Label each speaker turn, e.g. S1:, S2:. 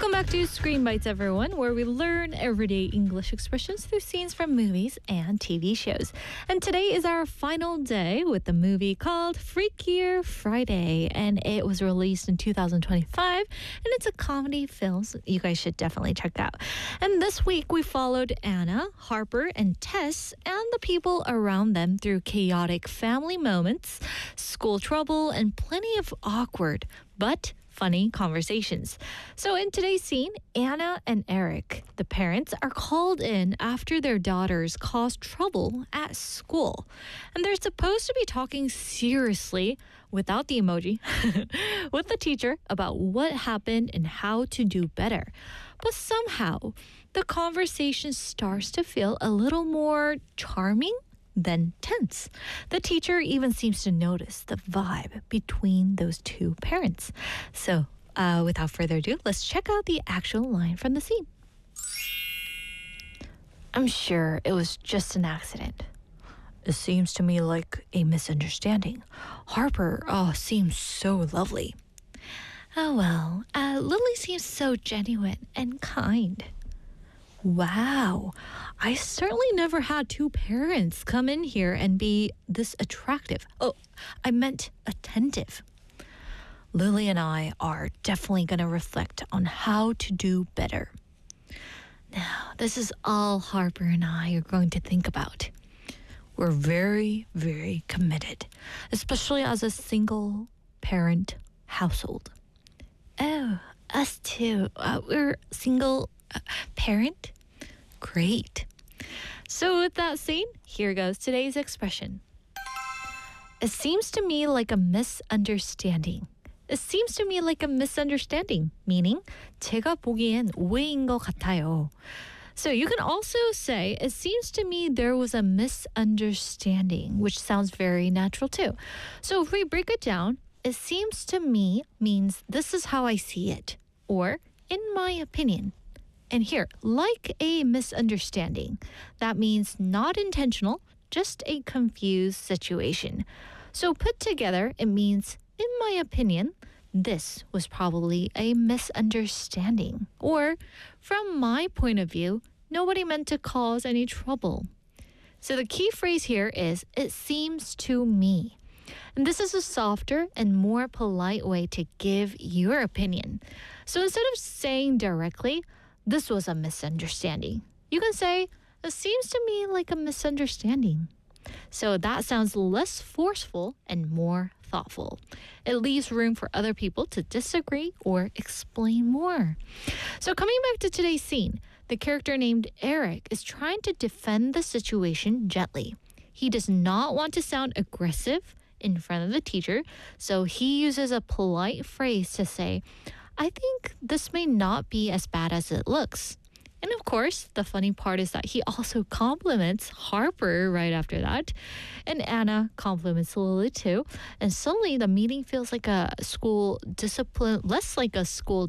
S1: Welcome back to Screen Bites, everyone, where we learn everyday English expressions through scenes from movies and TV shows. And today is our final day with the movie called Freakier Friday, and it was released in 2025, and it's a comedy film, so you guys should definitely check out. And this week, we followed Anna, Harper, and Tess, and the people around them through chaotic family moments, school trouble, and plenty of awkward, but funny conversations. So in today's scene, Anna and Eric, the parents, are called in after their daughters caused trouble at school. And they're supposed to be talking seriously, without the emoji, with the teacher about what happened and how to do better. But somehow, the conversation starts to feel a little more charming than tense. The teacher even seems to notice the vibe between those two parents. So, without further ado, let's check out the actual line from the scene. I'm sure it was just an accident. It seems to me like a misunderstanding. Harper, seems so lovely. Oh well, Lily seems so genuine and kind. Wow, I certainly never had two parents come in here and be this attractive. Oh, I meant attentive. Lily and I are definitely going to reflect on how to do better. Now, this is all Harper and I are going to think about. We're very, very committed, especially as a single parent household. Oh, us too. We're single parent? Great. So with that scene, here goes today's expression. It seems to me like a misunderstanding. It seems to me like a misunderstanding, meaning 제가 보기엔 오해인 것 같아요. So you can also say, it seems to me there was a misunderstanding, which sounds very natural too. So if we break it down, it seems to me means this is how I see it, or in my opinion. And here, like a misunderstanding, that means not intentional, just a confused situation. So put together, it means, in my opinion, this was probably a misunderstanding. Or, from my point of view, nobody meant to cause any trouble. So the key phrase here is, it seems to me. And this is a softer and more polite way to give your opinion. So instead of saying directly, this was a misunderstanding, you can say, it seems to me like a misunderstanding. So that sounds less forceful and more thoughtful. It leaves room for other people to disagree or explain more. So coming back to today's scene, the character named Eric is trying to defend the situation gently. He does not want to sound aggressive in front of the teacher, so he uses a polite phrase to say, I think this may not be as bad as it looks. And of course, the funny part is that he also compliments Harper right after that. And Anna compliments Lily too. And suddenly the meeting feels like a school discipline, less like a school